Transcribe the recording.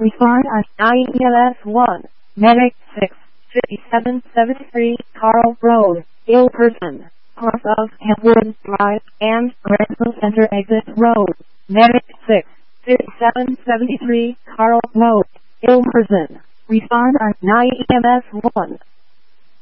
Respond on IELS 1. Medic 6, 5773 Carl Road, ill person, north of Hempwood Drive and Granville Center Exit Road. Medic 6, 5773 Carl Road, ill person. Respond on IELS 1.